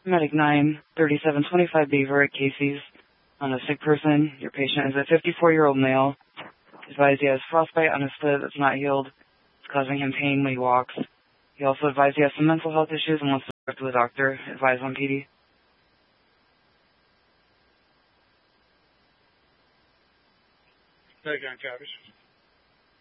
Medic 9, 3725B, Varick Casey's. On a sick person, your patient is a 54-year-old male. Advised he has frostbite on his foot that's not healed. It's causing him pain when he walks. He also advised he has some mental health issues and wants to talk to a doctor. Advise on PD. Medic 9 Cabbage.